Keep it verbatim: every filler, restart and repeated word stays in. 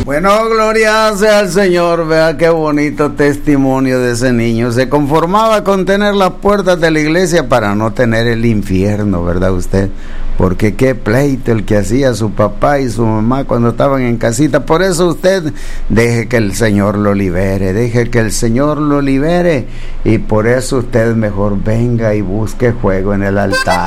Bueno, gloria sea al Señor. Vea qué bonito testimonio de ese niño. Se conformaba con tener las puertas de la iglesia para no tener el infierno, ¿verdad usted? Porque qué pleito el que hacía su papá y su mamá cuando estaban en casita. Por eso usted deje que el Señor lo libere, deje que el Señor lo libere. Y por eso usted mejor venga y busque juego en el altar.